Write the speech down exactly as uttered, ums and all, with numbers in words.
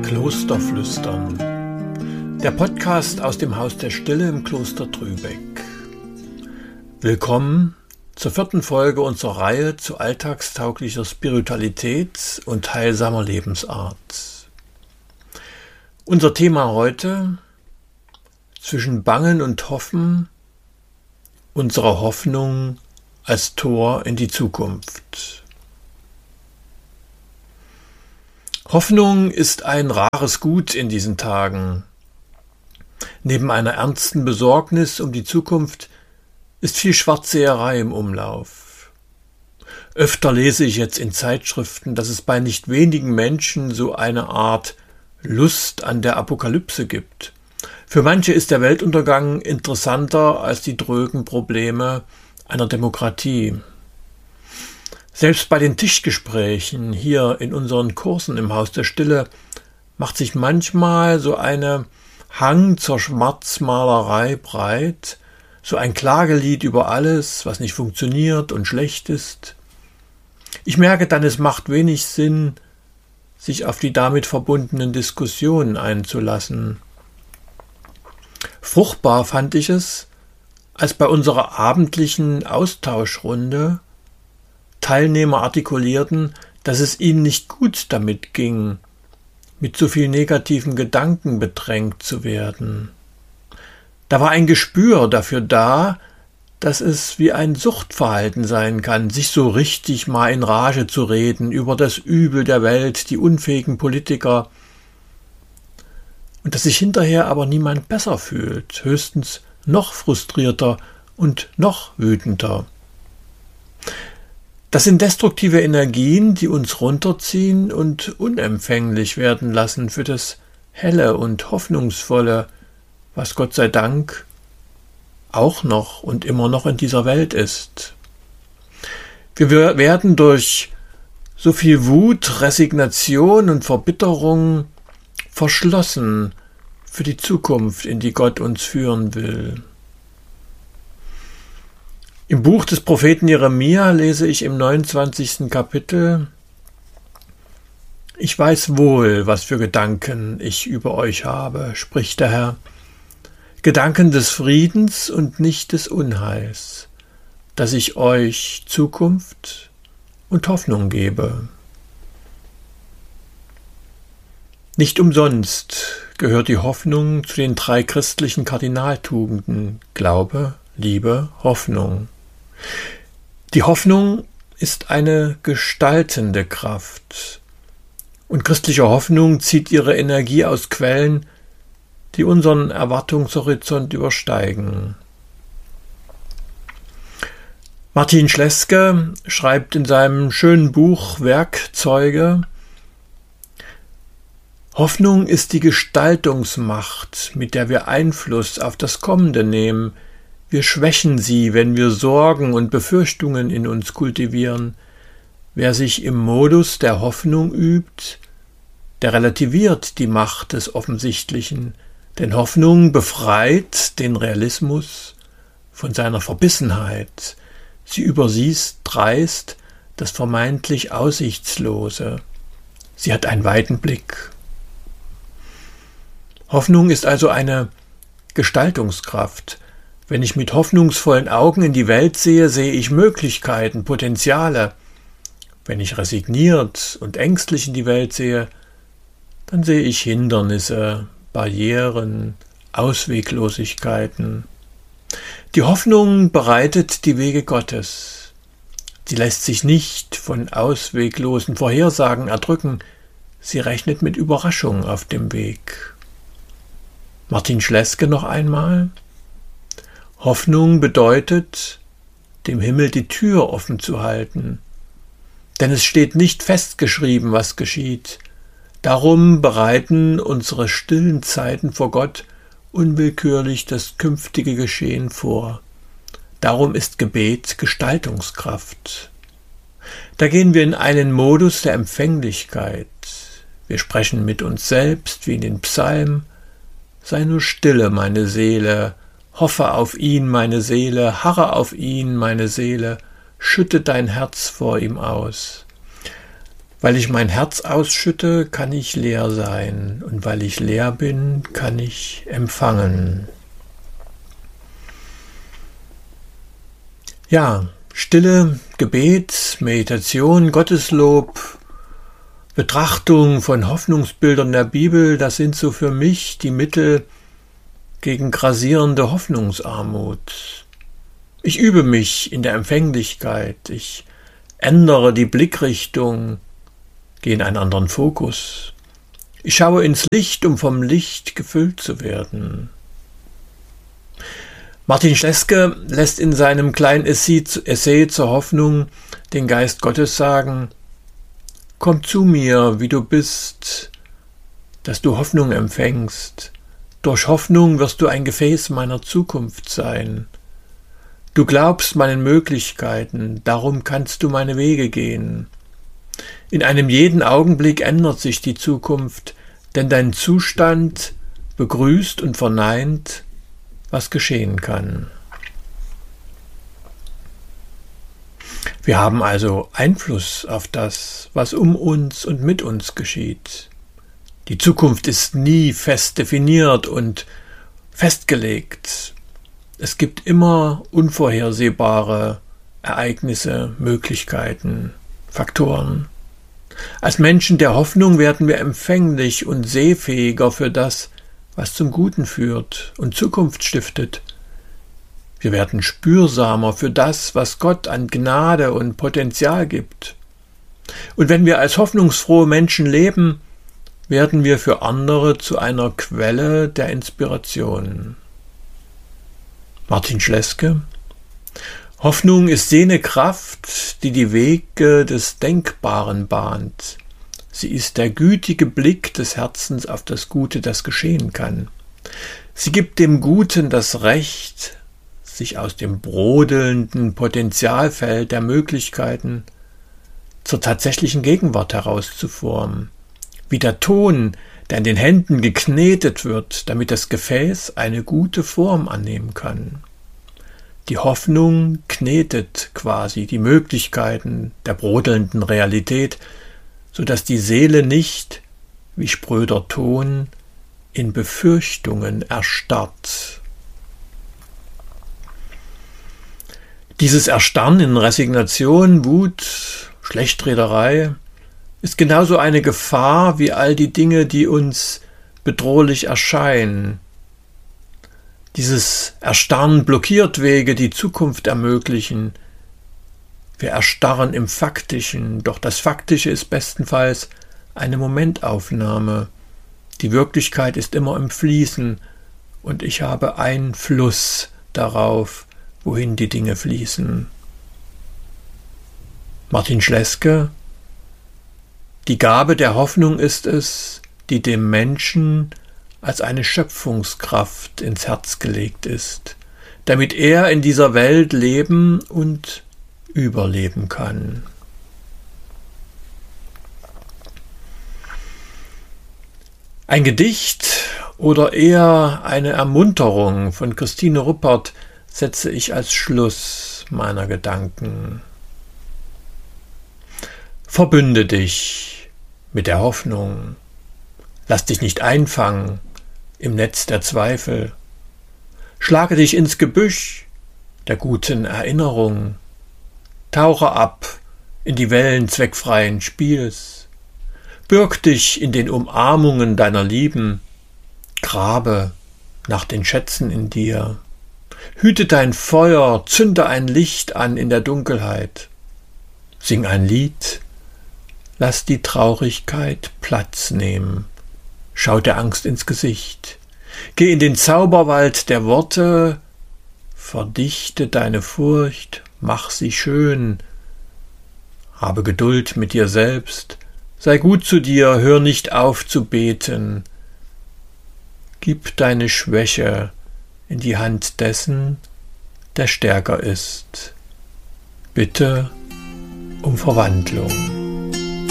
Klosterflüstern, der Podcast aus dem Haus der Stille im Kloster Trübeck. Willkommen zur vierten Folge unserer Reihe zu alltagstauglicher Spiritualität und heilsamer Lebensart. Unser Thema heute: zwischen Bangen und Hoffen, unsere Hoffnung als Tor in die Zukunft. Hoffnung ist ein rares Gut in diesen Tagen. Neben einer ernsten Besorgnis um die Zukunft ist viel Schwarzseherei im Umlauf. Öfter lese ich jetzt in Zeitschriften, dass es bei nicht wenigen Menschen so eine Art Lust an der Apokalypse gibt. Für manche ist der Weltuntergang interessanter als die drögen Probleme einer Demokratie. Selbst bei den Tischgesprächen hier in unseren Kursen im Haus der Stille macht sich manchmal so eine Hang zur Schwarzmalerei breit, so ein Klagelied über alles, was nicht funktioniert und schlecht ist. Ich merke dann, es macht wenig Sinn, sich auf die damit verbundenen Diskussionen einzulassen. Fruchtbar fand ich es, als bei unserer abendlichen Austauschrunde Teilnehmer artikulierten, dass es ihnen nicht gut damit ging, mit so viel negativen Gedanken bedrängt zu werden. Da war ein Gespür dafür da, dass es wie ein Suchtverhalten sein kann, sich so richtig mal in Rage zu reden über das Übel der Welt, die unfähigen Politiker, und dass sich hinterher aber niemand besser fühlt, höchstens noch frustrierter und noch wütender. Das sind destruktive Energien, die uns runterziehen und unempfänglich werden lassen für das Helle und Hoffnungsvolle, was Gott sei Dank auch noch und immer noch in dieser Welt ist. Wir werden durch so viel Wut, Resignation und Verbitterung verschlossen für die Zukunft, in die Gott uns führen will. Im Buch des Propheten Jeremia lese ich im neunundzwanzigsten Kapitel: Ich weiß wohl, was für Gedanken ich über euch habe, spricht der Herr, Gedanken des Friedens und nicht des Unheils, dass ich euch Zukunft und Hoffnung gebe. Nicht umsonst gehört die Hoffnung zu den drei christlichen Kardinaltugenden: Glaube, Liebe, Hoffnung. Die Hoffnung ist eine gestaltende Kraft, und christliche Hoffnung zieht ihre Energie aus Quellen, die unseren Erwartungshorizont übersteigen. Martin Schleske schreibt in seinem schönen Buch Werkzeuge: Hoffnung ist die Gestaltungsmacht, mit der wir Einfluss auf das Kommende nehmen. Wir schwächen sie, wenn wir Sorgen und Befürchtungen in uns kultivieren. Wer sich im Modus der Hoffnung übt, der relativiert die Macht des Offensichtlichen, denn Hoffnung befreit den Realismus von seiner Verbissenheit. Sie übersieht dreist das vermeintlich Aussichtslose. Sie hat einen weiten Blick. Hoffnung ist also eine Gestaltungskraft. Wenn ich mit hoffnungsvollen Augen in die Welt sehe, sehe ich Möglichkeiten, Potenziale. Wenn ich resigniert und ängstlich in die Welt sehe, dann sehe ich Hindernisse, Barrieren, Ausweglosigkeiten. Die Hoffnung bereitet die Wege Gottes. Sie lässt sich nicht von ausweglosen Vorhersagen erdrücken. Sie rechnet mit Überraschungen auf dem Weg. Martin Schleske noch einmal: Hoffnung bedeutet, dem Himmel die Tür offen zu halten, denn es steht nicht festgeschrieben, was geschieht. Darum bereiten unsere stillen Zeiten vor Gott unwillkürlich das künftige Geschehen vor. Darum ist Gebet Gestaltungskraft. Da gehen wir in einen Modus der Empfänglichkeit. Wir sprechen mit uns selbst wie in den Psalmen: Sei nur stille, meine Seele, hoffe auf ihn, meine Seele, harre auf ihn, meine Seele, schütte dein Herz vor ihm aus. Weil ich mein Herz ausschütte, kann ich leer sein, und weil ich leer bin, kann ich empfangen. Ja, Stille, Gebet, Meditation, Gotteslob, Betrachtung von Hoffnungsbildern der Bibel, das sind so für mich die Mittel gegen grassierende Hoffnungsarmut. Ich übe mich in der Empfänglichkeit, ich ändere die Blickrichtung, gehe in einen anderen Fokus. Ich schaue ins Licht, um vom Licht gefüllt zu werden. Martin Schleske lässt in seinem kleinen Essay, Essay zur Hoffnung den Geist Gottes sagen: Komm zu mir, wie du bist, dass du Hoffnung empfängst. Durch Hoffnung wirst du ein Gefäß meiner Zukunft sein. Du glaubst meinen Möglichkeiten, darum kannst du meine Wege gehen. In einem jeden Augenblick ändert sich die Zukunft, denn dein Zustand begrüßt und verneint, was geschehen kann. Wir haben also Einfluss auf das, was um uns und mit uns geschieht. Die Zukunft ist nie fest definiert und festgelegt. Es gibt immer unvorhersehbare Ereignisse, Möglichkeiten, Faktoren. Als Menschen der Hoffnung werden wir empfänglich und sehfähiger für das, was zum Guten führt und Zukunft stiftet. Wir werden spürsamer für das, was Gott an Gnade und Potenzial gibt. Und wenn wir als hoffnungsfrohe Menschen leben, werden wir für andere zu einer Quelle der Inspiration. Martin Schleske: Hoffnung ist jene Kraft, die die Wege des Denkbaren bahnt. Sie ist der gütige Blick des Herzens auf das Gute, das geschehen kann. Sie gibt dem Guten das Recht, sich aus dem brodelnden Potentialfeld der Möglichkeiten zur tatsächlichen Gegenwart herauszuformen, wie der Ton, der in den Händen geknetet wird, damit das Gefäß eine gute Form annehmen kann. Die Hoffnung knetet quasi die Möglichkeiten der brodelnden Realität, sodass die Seele nicht, wie spröder Ton, in Befürchtungen erstarrt. Dieses Erstarren in Resignation, Wut, Schlechtrederei ist genauso eine Gefahr wie all die Dinge, die uns bedrohlich erscheinen. Dieses Erstarren blockiert Wege, die Zukunft ermöglichen. Wir erstarren im Faktischen, doch das Faktische ist bestenfalls eine Momentaufnahme. Die Wirklichkeit ist immer im Fließen und ich habe Einfluss darauf, wohin die Dinge fließen. Martin Schleske: Die Gabe der Hoffnung ist es, die dem Menschen als eine Schöpfungskraft ins Herz gelegt ist, damit er in dieser Welt leben und überleben kann. Ein Gedicht oder eher eine Ermunterung von Christine Ruppert setze ich als Schluss meiner Gedanken. Verbünde dich mit der Hoffnung. Lass dich nicht einfangen im Netz der Zweifel. Schlage dich ins Gebüsch der guten Erinnerung. Tauche ab in die Wellen zweckfreien Spiels. Bürg dich in den Umarmungen deiner Lieben. Grabe nach den Schätzen in dir. Hüte dein Feuer, zünde ein Licht an in der Dunkelheit. Sing ein Lied, lass die Traurigkeit Platz nehmen. Schau der Angst ins Gesicht. Geh in den Zauberwald der Worte, verdichte deine Furcht, mach sie schön. Habe Geduld mit dir selbst, sei gut zu dir, hör nicht auf zu beten. Gib deine Schwäche in die Hand dessen, der stärker ist. Bitte um Verwandlung.